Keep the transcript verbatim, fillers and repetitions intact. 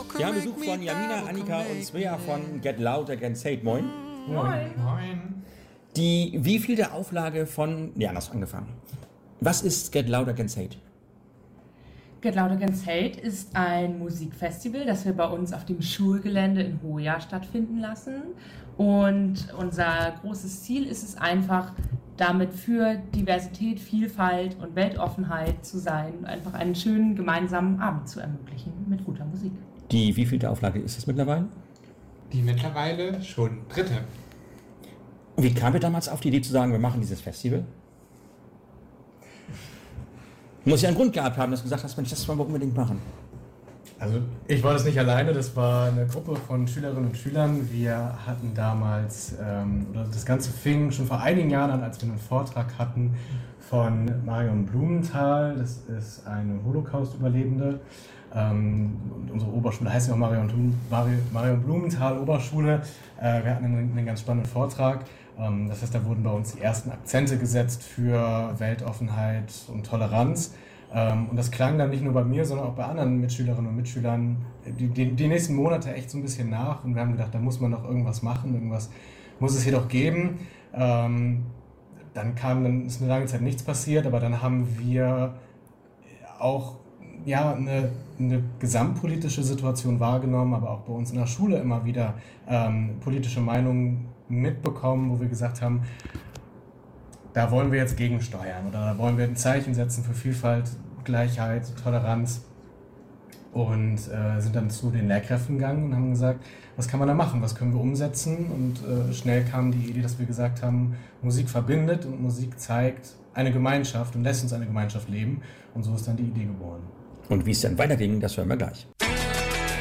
Wir haben Besuch von Jamina, Annika und Svea von Get Loud Against Hate. Moin. Moin. Moin. Die wievielte Auflage von... Ja, anders angefangen. Was ist Get Loud Against Hate? Get Loud Against Hate ist ein Musikfestival, das wir bei uns auf dem Schulgelände in Hoya stattfinden lassen. Und unser großes Ziel ist es einfach, damit für Diversität, Vielfalt und Weltoffenheit zu sein und einfach einen schönen gemeinsamen Abend zu ermöglichen mit guter Musik. Die wievielte Auflage ist es mittlerweile? Die mittlerweile schon dritte. Und wie kam ihr damals auf die Idee zu sagen, wir machen dieses Festival? Muss ja einen Grund gehabt haben, dass du gesagt hast, Mensch, das wollen wir unbedingt machen. Also ich war das nicht alleine, das war eine Gruppe von Schülerinnen und Schülern. Wir hatten damals, ähm, oder das Ganze fing schon vor einigen Jahren an, als wir einen Vortrag hatten von Marion Blumenthal. Das ist eine Holocaust-Überlebende. Ähm, und unsere Oberschule heißt ja auch Marion, Marion Blumenthal Oberschule. Äh, wir hatten einen, einen ganz spannenden Vortrag. Ähm, das heißt, da wurden bei uns die ersten Akzente gesetzt für Weltoffenheit und Toleranz. Und das klang dann nicht nur bei mir, sondern auch bei anderen Mitschülerinnen und Mitschülern die, die, die nächsten Monate echt so ein bisschen nach. Und wir haben gedacht, da muss man noch irgendwas machen, irgendwas muss es hier doch geben. Ähm, dann kam, dann ist eine lange Zeit nichts passiert, aber dann haben wir auch ja, eine, eine gesamtpolitische Situation wahrgenommen, aber auch bei uns in der Schule immer wieder ähm, politische Meinungen mitbekommen, wo wir gesagt haben, da wollen wir jetzt gegensteuern oder da wollen wir ein Zeichen setzen für Vielfalt, Gleichheit, Toleranz und äh, sind dann zu den Lehrkräften gegangen und haben gesagt, was kann man da machen, was können wir umsetzen, und äh, schnell kam die Idee, dass wir gesagt haben, Musik verbindet und Musik zeigt eine Gemeinschaft und lässt uns eine Gemeinschaft leben, und so ist dann die Idee geboren. Und wie es dann weiterging, das hören wir gleich.